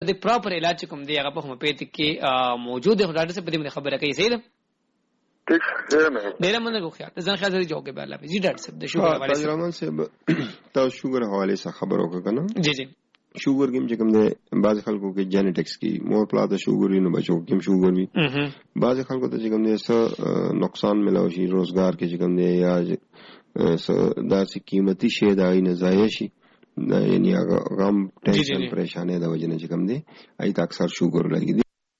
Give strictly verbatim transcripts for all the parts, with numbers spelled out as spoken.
د پراپر علاج کوم دی هغه په هومیوپیتیک کې موجود دی. ډاکټر صاحب په دې خبره کوي صحیح ده؟ ٹھیک ہے ډیر مننه خو خیال ځان خیال سره جواب به الله جی. ډاکټر صاحب د شوګر حواله سره رحمان صاحب ته شوګر حواله سره خبرو وکړه. جی جی شوګر کې چې کوم دی بعض خلکو کې جینیټکس کې مور پلاته شوګر نه بچو کې شوګر وي. بعض خلکو ته چې کوم دی څه نقصان ملو شي روزګار کې چې کوم دی یا داسې قیمتي شی دا نه ضایع شي یعنی غم ټینشن پریشانې د وجې نه چې کوم دی ایت اکثر شوګر لګي.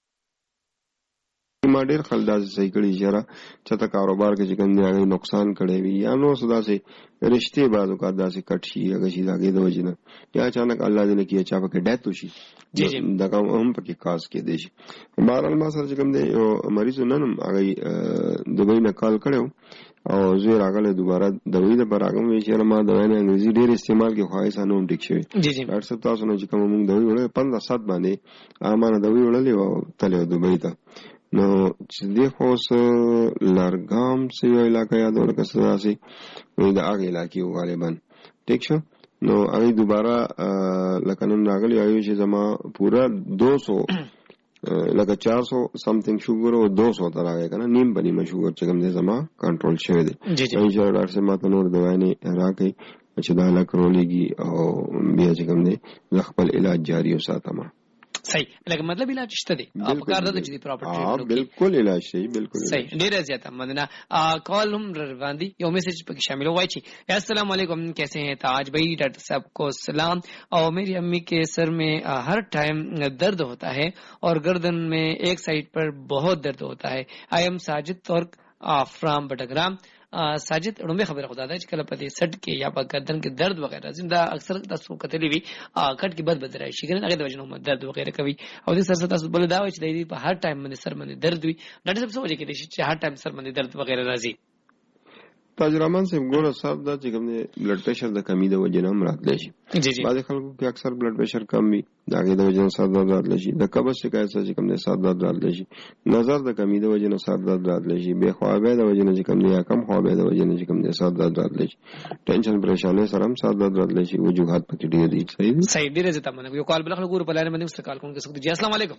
ما ډیر خلک داسې صحیح کړي چې را چاته کاروبار کې چې کوم دی هغه نقصان کړی وي یا نو څه داسې رشته بعض اوقات داسې کټ شي هغه شي هغې د وجې نه یا اچانک الله دې نه کړي چا پکې ډیت وشي دغه هم پکې کاز کېدی شي. بهرحال ما سره چې کوم دی یو مریض نن هم هغې دبۍ نه کال کړی او زه راغله دوباره دوی د براغم وی چې ما دوی نه انګریزي ډیر استعمال کې خواهش نه هم ټیک شوی. ډاکټر صاحب تاسو نه چې کوم موږ دوی وړل پندرہ سات باندې امانه دوی وړلې او تله دوبۍ ته نو چې دې خو لارګام سی یو علاقې یاد ورکه ساسي نو دا هغه علاقې غالبا ټیک شو. نو هغه دوباره لکه نن راغلی ایو چې زما پورا دو سو لکه چار سو سمثینګ شوګر او دو سو تر راغی کنه نیم بنی ما شوګر چې کوم دې زما کنټرول شوی دی. ان شاء الله ډاکټر صاحب ماته نور دوايانې راکړي چې دا لا کرولېږي او بیا چې کوم دې خپل علاج جاری وساتم. صحیح لکه مطلب علاج شته دی په کار د جدي پراپرټي ها بالکل علاج شي بالکل صحیح. ډیر زیاته مننه. کال هم روان یو میسج پکې شامل ہوئی چی. السلام علیکم کیسے ہیں تاج بھائی؟ ڈاکٹر صاحب کو سلام. اور میری امی کے سر میں ہر ٹائم درد ہوتا ہے اور گردن میں ایک سائڈ پر بہت درد ہوتا ہے. آئی ایم ساجد ترک فرام بٹگرام. ساجد لومبه خبره خدا ده چې کله په دې سټ کې یا په گردن کې درد وغیرہ زنده اکثر تاسو کتلې وي کټ کې بد بد راشي ګرنه هغه د وجنو درد وغیرہ کوي او د سر تاسو بل دا و چې د دې په هر ټایم باندې سر باندې درد وي. ډاکټر صاحب سوچ کې دي چې هر ټایم سر باندې درد وغیرہ راځي. تاجرمان صاحب ګوره صاحب دا چې کوم بلډ پریشر د کمی د وجې نه هم راتلی شي. بعضې خلکو کې اکثر بلډ پریشر کم وي د هغې د وجې نه سر درد راتلی شي. د قبض شکایت سره چې کوم دی سر درد راتلی شي. نظر د کمی د وجې نه سر درد راتلی شي. بې خوابۍ د وجې نه چې کوم دی یا کم خوابۍ د وجې نه چې کوم دی سر درد راتلی شي. ټینشن پریشانۍ سره هم سر درد راتلی شي. وجوهات پکې ډېر دي. صحیح دي صحیح ډېره زه تمنه کوم. یو کال بل خلک ګورو په لاین باندې اوس کال کوم کې سکو جی. السلام علیکم.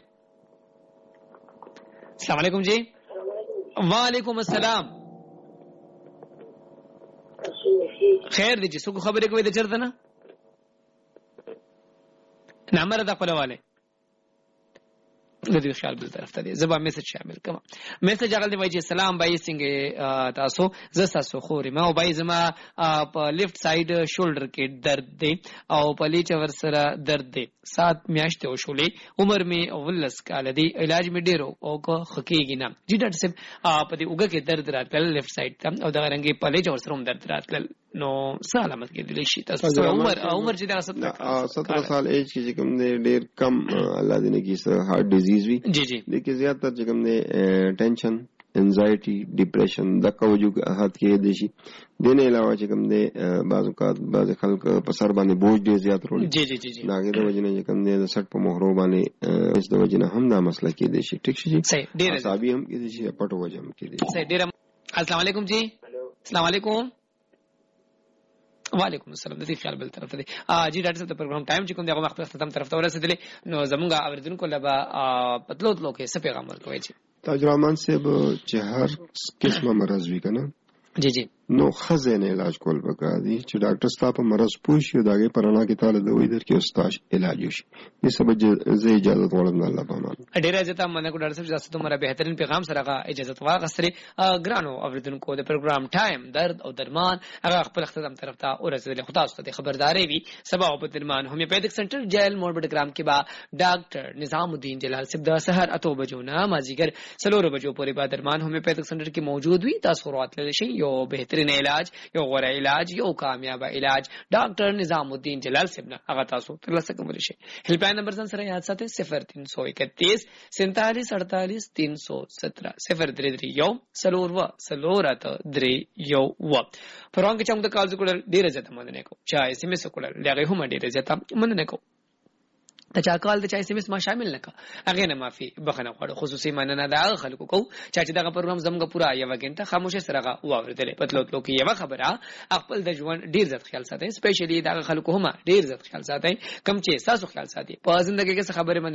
السلام علیکم جی. وعلیکم السلام. خیر دی چې څوک خبرې کوي د چرته نه نامره د خپلواله د دې خیال بل طرف ته دی. زبا میسج شامل کوم. میسج هغه دی وایي سلام بای څنګه تاسو ز تاسو خوري ما او بای زما په لیفت ساید شولډر کې درد دی او په لیچ ور سره درد دی. سات میاشتې وشولې عمر می ولس کال دی علاج می ډیرو او کو خکېږي نه. جی ډاکټر صاحب په دې وګه کې درد راتل لیفت ساید ته او د رنګي په لیچ ور سره هم درد راتل نو څه علامت کېدلی شي تاسو عمر عمر چې دا سترہ سال ایج کې کوم دی ډیر کم الله دې نه کې هارت ډیزیز وي. جی جی د کې زیاتره چې کوم دی ټینشن انزایټي ډیپریشن د کوجوهات کې دي شي. دنه علاوه چې کوم دی بعض اوقات بعض خلک په سر باندې بوج ډیر زیات وروړي. جی جی جی دا غي د وجنه چې کوم دی د سټ په مهرو باندې اس د وجنه هم دا مسله کې دي شي. ټیک شي صحیح ډیر حسابي هم کې دي شي پټو وجه هم کې دي. صحیح ډیر. السلام علیکم جی. السلام علیکم. وعلیکم السلام. د دې خیال بل طرف ته دی. جی ډاکټر صاحب د پروګرام ټایم چې کوم دغه وخت ختم طرف ته ورسېدلې نو زمونږ اوریدونکو لبا پتلو تلو کې څه پیغام ورکوي چې تاجرمان صاحب چې هر قسمه مرز وی کنه جی جی نو خزه نه علاج کول پکار دي چې ډاکټر ستا په مرز پوښي داګه پرانا کې تعالی د وې در کې استاد علاج وشي. دې سبب زه اجازه غواړم الله پامان. ډیر اجازه منه کو ډاکټر صاحب جاسه تمہارا بهترین پیغام سره اجازه واغسري ګرانو اوریدونکو د پروګرام ټایم درد او درمان هغه خپل اختتام طرف ته ورسېدل. خدا ستاسو خبرداري وي سبا او په درمان هومیوپیتھک سنټر جیل موډ بټګرام کې با ډاکټر نظام الدین جلال صاحب د سحر اتو بجو نه مازیګر سلور بجو پورې با درمان هومیوپیتھک سنټر کې موجود وي. تاسو وراتل شي یو بهترین علاج یو غوره علاج یو کامیاب علاج ډاکټر نظام الدین جلال صاحب نه هغه تاسو ترلاسه کولی شي. هیلپ لاین نمبر سره یاد ساتئ صفر تین سو اکتیس سینتالیس اڑتالیس تین سو سترہ صفر درې درې یو سلور و سلور اته درې یو و. پرونګ چې موږ د کال ذکر ډیره زیاته مننه کوم چا اس ام اس کول لږه هم ډیره زیاته مننه کوم. ته چا کال د چا اس ام اس ما شامل نکا هغه نه معافي بخنه غواړو. خصوصي مننه دا خلکو کو چې چې دا پروګرام زموږ پورا یو غنټه خاموشه سره واوریدل. پتلو تلو کې یو خبره خپل د ژوند ډیر زیات خیال ساتي. سپیشلی دا خلکو هم ډیر زیات خیال ساتي کم چې تاسو خیال ساتي په ژوندۍ کې څه خبره